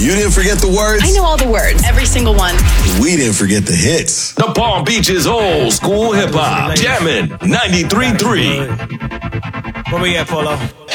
You didn't forget the words? I know all the words. Every single one. We didn't forget the hits. The Palm Beach's old school hip hop. Jammin' 93.3. Where we at, Polo?